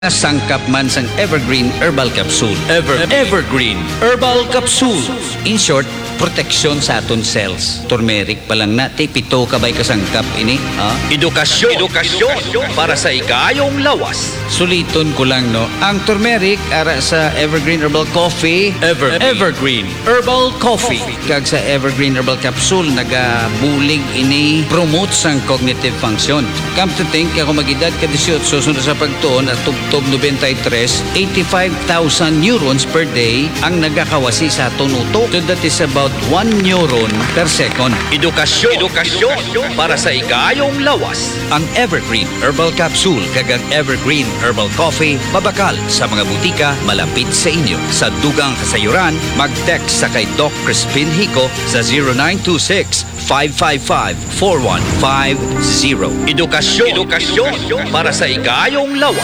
Sangkap man sang Evergreen Herbal Capsule. Evergreen Herbal Capsule. In short, proteksyon sa aton cells. Turmeric pa lang na, pito kabay kasangkap ini. Edukasyon para sa ikayong lawas. Suliton ko lang no, ang turmeric ara sa Evergreen Herbal Coffee. Evergreen Herbal Coffee. Kag sa Evergreen Herbal Capsule, nagabulig ini promote sang cognitive function. Come to think, ako mag-edad ka 18, sunod sa pagtuon at tubtob 93, 85,000 neurons per day ang nagakawasi sa aton utok. So that is about 1 neuron per second. Edukasyon para sa ikayong lawas. Ang Evergreen Herbal Capsule kag ang Evergreen Herbal Coffee mabakal sa mga butika malapit sa inyo. Sa dugang kasayuran, mag-text sa kay Doc Crispin Hico sa 0926-555-4150. Edukasyon para sa ikayong lawas.